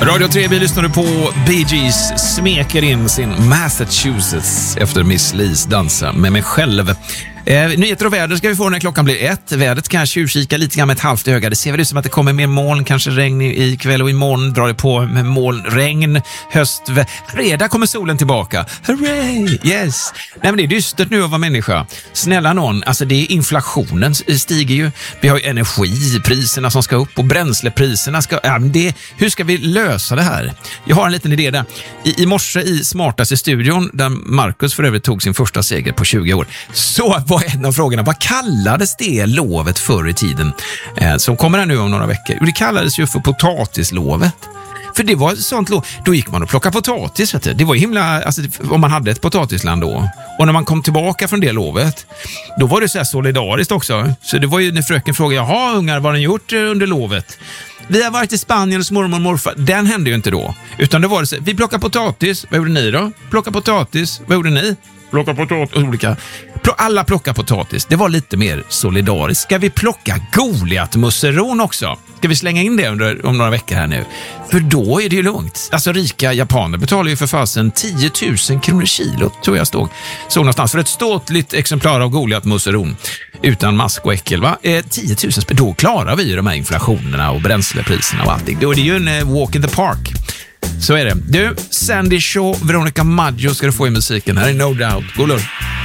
Radio 3, vi lyssnade på Bee Gees smeker in sin Massachusetts efter Miss Lees dansa med mig själv. Nyheter och väder ska vi få när klockan blir 1. Vädret kan tjuvkika lite grann med ett halvt öga. Det ser väl ut som att det kommer mer moln, kanske regn i kväll och imorgon drar det på med moln, regn, fredag kommer solen tillbaka. Hurray! Yes! Nej, men det är dystert nu att vara människa. Snälla någon, alltså det är inflationen stiger ju. Vi har ju energipriserna som ska upp och bränslepriserna ska... hur ska vi lösa det här? Jag har en liten idé där. I morse i Smartaste studion, där Marcus för övrigt tog sin första seger på 20 år, så var en av frågorna, vad kallades det lovet förr i tiden som kommer här nu om några veckor? Det kallades ju för potatislovet. För det var ett sånt lov. Då gick man och plockade potatis, vet du. Det var himla, alltså, om man hade ett potatisland då. Och när man kom tillbaka från det lovet, då var det så här solidariskt också. Så det var ju när fröken frågade, jaha ungar, vad har ni gjort under lovet? Vi har varit i Spanien hos mormor och morfar. Den hände ju inte då. Utan det var det så, vi plockar potatis. Vad gjorde ni då? Plocka potatis. Vad gjorde ni? Plocka potatis. Olika. Alla plockar potatis. Det var lite mer solidariskt. Ska vi plocka Goliat-musseron också? Ska vi slänga in det om några veckor här nu? För då är det ju lugnt. Alltså rika japaner betalar ju för fasen 10 000 kronor kilo, tror jag såg någonstans. För ett ståtligt exemplar av Goliat-musseron utan mask och äckel, va? 10 000 spänn. Då klarar vi ju de här inflationerna och bränslepriserna och allting. Då är det ju en walk in the park. Så är det. Du, Sandy Shaw, Veronica Maggio ska du få i musiken. Här är No Doubt. God lugn.